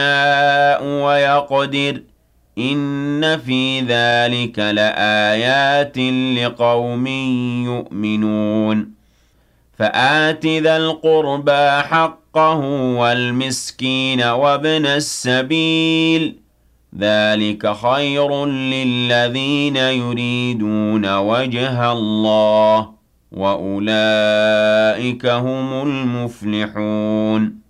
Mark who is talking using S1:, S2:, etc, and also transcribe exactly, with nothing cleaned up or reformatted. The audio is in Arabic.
S1: ويقدر إن في ذلك لآيات لقوم يؤمنون فآت ذا القربى حقه والمسكين وابن السبيل ذلك خير للذين يريدون وجه الله وأولئك هم المفلحون